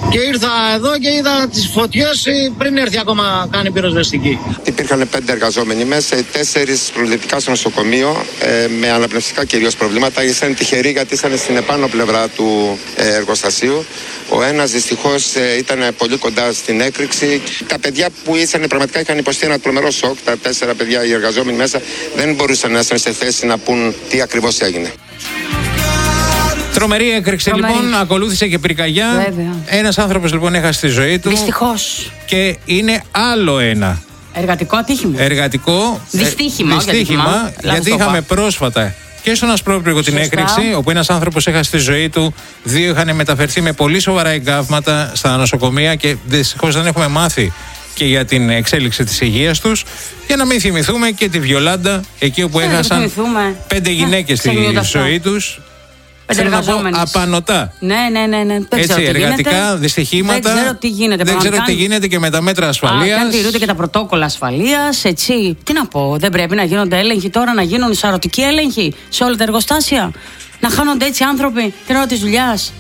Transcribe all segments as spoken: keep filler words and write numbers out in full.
Και ήρθα εδώ και είδα τις φωτιές πριν έρθει ακόμα κάνει πυροσβεστική. Υπήρχαν πέντε εργαζόμενοι μέσα, τέσσερις προληπτικά στο νοσοκομείο, ε, με αναπνευστικά κυρίως προβλήματα. Ήσαν τυχεροί γιατί ήσαν στην επάνω πλευρά του ε, εργοστασίου. Ο ένας δυστυχώς ε, ήταν πολύ κοντά στην έκρηξη. Τα παιδιά που ήσαν πραγματικά είχαν υποστεί ένα τρομερό σοκ. Τα τέσσερα παιδιά, οι εργαζόμενοι μέσα, δεν μπορούσαν να είναι σε θέση να πούν τι ακριβώς έγινε. Τρομερή έκρηξη λοιπόν, ακολούθησε και πυρκαγιά. Ένας άνθρωπος λοιπόν έχασε τη ζωή του. Δυστυχώς. Και είναι άλλο ένα Εργατικό ατύχημα. Εργατικό δυστύχημα. Δυστύχημα, γιατί είχαμε πρόσφατα και στον Ασπρόπυργο την έκρηξη, όπου ένας άνθρωπος έχασε τη ζωή του. Δύο είχαν μεταφερθεί με πολύ σοβαρά εγκάβματα στα νοσοκομεία και δυστυχώς δεν έχουμε μάθει και για την εξέλιξη της υγείας τους. Για να μην θυμηθούμε και τη Βιολάντα, εκεί όπου έχασαν πέντε γυναίκες τη ζωή τους. Θέλω να πω απανωτά. Ναι, ναι, ναι, ναι. Δεν Έτσι, εργατικά γίνεται. Δυστυχήματα. Δεν ξέρω τι γίνεται. Δεν ξέρω τι γίνεται και με τα μέτρα ασφαλείας. Αν τηρούνται και τα πρωτόκολλα ασφαλείας. Έτσι, τι να πω, δεν πρέπει να γίνονται έλεγχοι τώρα, να γίνουν σαρωτικοί έλεγχοι σε όλα τα εργοστάσια. Να χάνονται έτσι άνθρωποι την ώρα της δουλειάς.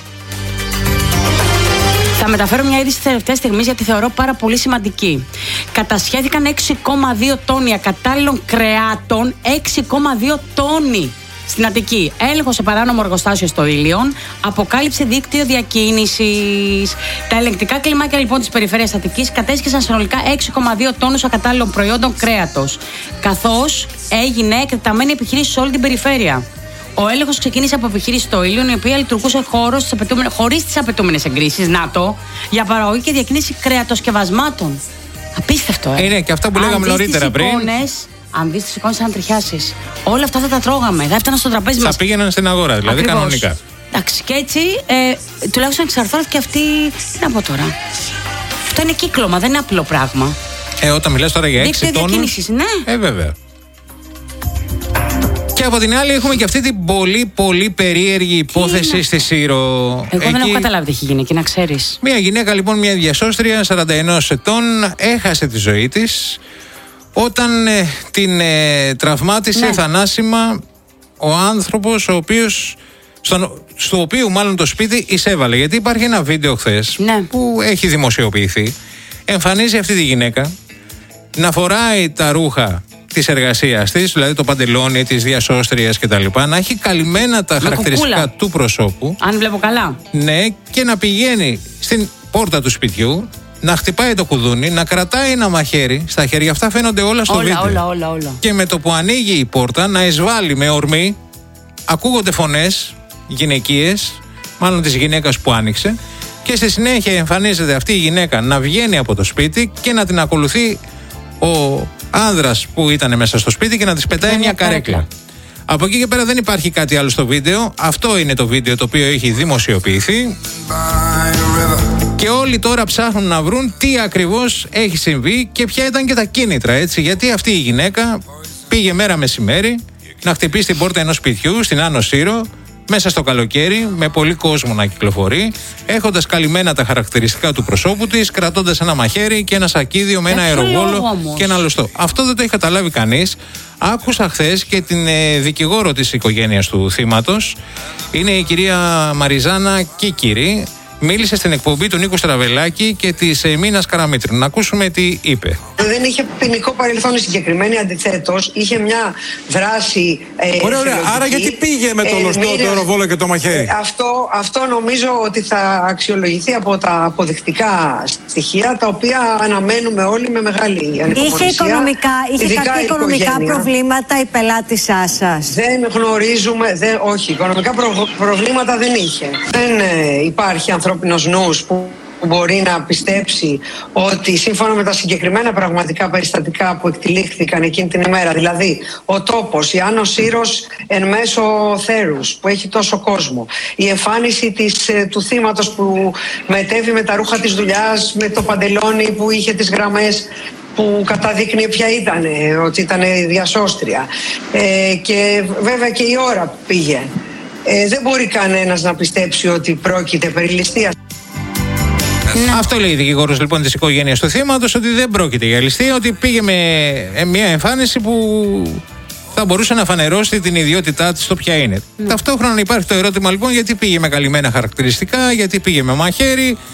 Θα μεταφέρω μια είδηση της τελευταίας στιγμής γιατί θεωρώ πάρα πολύ σημαντική. Κατασχέθηκαν έξι κόμμα δύο τόνοι ακατάλληλων κρεάτων. έξι κόμμα δύο τόνοι. Στην Αττική, έλεγχο σε παράνομο εργοστάσιο στο Ήλιον, αποκάλυψε δίκτυο διακίνησης. Τα ελεγκτικά κλιμάκια λοιπόν της περιφέρειας Αττικής κατέσχεσαν συνολικά έξι κόμμα δύο τόνους ακατάλληλων προϊόντων κρέατος, καθώς έγινε εκτεταμένη επιχείρηση σε όλη την περιφέρεια. Ο έλεγχος ξεκίνησε από επιχείρηση στο Ήλιον, η οποία λειτουργούσε χωρίς τις απαιτούμενες εγκρίσεις ΝΑΤΟ για παραγωγή και διακίνηση κρεατοσκευασμάτων. Απίστευτο, ε. Είναι και αυτά που λέγαμε νωρίτερα πριν. Αν δεις τις εικόνες, αν τριχιάσεις. Όλα αυτά θα τα τρώγαμε. Θα έφταναν στο τραπέζι μας. Θα πήγαιναν στην αγορά, δηλαδή. Ακριβώς. Κανονικά. Εντάξει, και έτσι ε, τουλάχιστον εξαρθρώθηκε αυτή. Τι να πω τώρα. Αυτό είναι κύκλωμα, δεν είναι απλό πράγμα. Ε, όταν μιλάς τώρα για έξι τόνους. Ναι. Ε, βέβαια. Και από την άλλη έχουμε και αυτή την πολύ πολύ περίεργη υπόθεση στη Σύρο. Εγώ Εκεί... δεν έχω καταλάβει τι έχει γίνει εκεί, να ξέρεις. Μια γυναίκα λοιπόν, μια διασώστρια σαράντα ενός ετών, έχασε τη ζωή της όταν ε, την ε, τραυμάτισε ναι. θανάσιμα ο άνθρωπος ο οποίος, στο, στο οποίο μάλλον το σπίτι εισέβαλε. Γιατί υπάρχει ένα βίντεο χθες ναι. που έχει δημοσιοποιηθεί. Εμφανίζει αυτή τη γυναίκα να φοράει τα ρούχα της εργασίας της, δηλαδή το παντελόνι της διασώστριας κτλ. Να έχει καλυμμένα τα με χαρακτηριστικά κουκούλα. Του προσώπου. Αν βλέπω καλά. Ναι, και να πηγαίνει στην πόρτα του σπιτιού, να χτυπάει το κουδούνι, να κρατάει ένα μαχαίρι στα χέρια. Αυτά φαίνονται όλα στο όλα, βίντεο. Όλα, όλα, όλα. Και με το που ανοίγει η πόρτα, να εισβάλλει με ορμή. Ακούγονται φωνές γυναικείες, μάλλον της γυναίκας που άνοιξε. Και στη συνέχεια εμφανίζεται αυτή η γυναίκα να βγαίνει από το σπίτι και να την ακολουθεί ο άνδρας που ήταν μέσα στο σπίτι και να της πετάει μια καρέκλα. καρέκλα. Από εκεί και πέρα δεν υπάρχει κάτι άλλο στο βίντεο. Αυτό είναι το βίντεο το οποίο έχει δημοσιοποιηθεί. Και όλοι τώρα ψάχνουν να βρουν τι ακριβώς έχει συμβεί και ποια ήταν και τα κίνητρα, έτσι. Γιατί αυτή η γυναίκα πήγε μέρα μεσημέρι να χτυπήσει την πόρτα ενός σπιτιού στην Άνω Σύρο, μέσα στο καλοκαίρι, με πολύ κόσμο να κυκλοφορεί, έχοντας καλυμμένα τα χαρακτηριστικά του προσώπου της, κρατώντας ένα μαχαίρι και ένα σακίδιο με ένα αεροβόλο και ένα λωστό. Αυτό δεν το έχει καταλάβει κανείς. Άκουσα χθες και την ε, δικηγόρο της οικογένειας του θύματος. Είναι η κυρία Μαριζάνα Κίκυρη. Μίλησε στην εκπομπή του Νίκου Στραβελάκη και της ε, Μίνας Καραμήτρου. Να ακούσουμε τι είπε. Δεν είχε ποινικό παρελθόν η συγκεκριμένη, αντιθέτως είχε μια δράση. Ε, ωραία, ωραία. Άρα γιατί πήγε με το ε, λωστό, μοίρας, το αεροβόλο και το μαχαίρι. Ε, αυτό, αυτό νομίζω ότι θα αξιολογηθεί από τα αποδεικτικά στοιχεία, τα οποία αναμένουμε όλοι με μεγάλη ανυπομονησία. Είχε οικονομικά, είχε κάποια οικονομικά προβλήματα η πελάτησά σας? Δεν γνωρίζουμε, δεν, όχι, οικονομικά προ, προβλήματα δεν είχε. Δεν ε, υπάρχει ανθρώπινος νους που μπορεί να πιστέψει ότι σύμφωνα με τα συγκεκριμένα πραγματικά περιστατικά που εκτελήχθηκαν εκείνη την ημέρα, δηλαδή ο τόπος, η Άνω Σύρος εν μέσω θέρους που έχει τόσο κόσμο, η εμφάνιση της, του θύματος που μετέβη με τα ρούχα της δουλειάς, με το παντελόνι που είχε τις γραμμές που καταδείκνει ποια ήταν, ότι ήταν διασώστρια, ε, και βέβαια και η ώρα που πήγε. Ε, δεν μπορεί κανένας να πιστέψει ότι πρόκειται περί ληστείας. Ναι. Αυτό λέει η δικηγόρος λοιπόν της οικογένειας του θύματος, ότι δεν πρόκειται για ληστεία, ότι πήγε με μια εμφάνιση που θα μπορούσε να φανερώσει την ιδιότητά της στο ποια είναι. Mm. Ταυτόχρονα υπάρχει το ερώτημα λοιπόν, γιατί πήγε με καλυμμένα χαρακτηριστικά, γιατί πήγε με μαχαίρι.